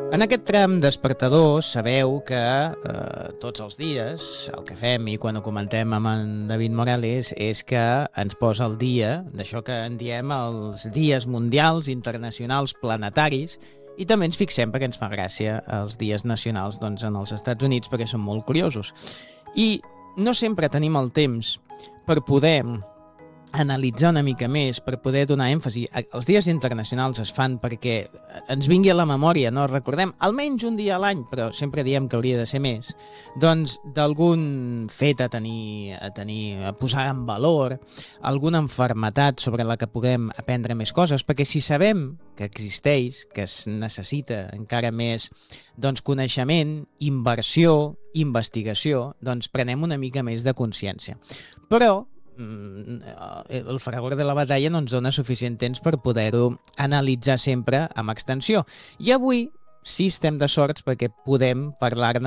En aquest tram despertador sabeu que tots els dies el que fem, i quan ho comentem amb en David Morales, és que ens posa al dia d'això que en diem els dies mundials, internacionals, planetaris, i també ens fixem, perquè ens fa gràcia, els dies nacionals en els Estats Units, perquè són molt curiosos. I no sempre tenim el temps per poder analitzar una mica més, per poder donar èmfasi. Els dies internacionals es fan perquè ens vingui a la memòria, no? Recordem almenys un dia a l'any, però sempre diem que hauria de ser més, doncs d'algun fet a posar en valor, alguna malaltia sobre la que puguem aprendre més coses, perquè si sabem que existeix, que es necessita encara més coneixement, inversió, investigació, doncs prenem una mica més de consciència. Però el fragor de la batalla no ens dona suficient temps per poder-ho analitzar sempre amb extensió. I avui sí estem de sorts perquè podem parlar-ne